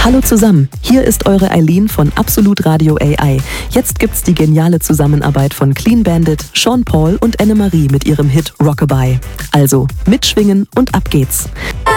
Hallo zusammen, hier ist eure Eileen von Absolut Radio AI. Jetzt gibt's die geniale Zusammenarbeit von Clean Bandit, Sean Paul und Annemarie mit ihrem Hit Rockabye. Also mitschwingen und ab geht's.